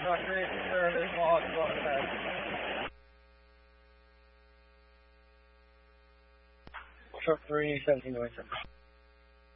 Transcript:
Recreation Service, log, go ahead. Truck 3, 1727.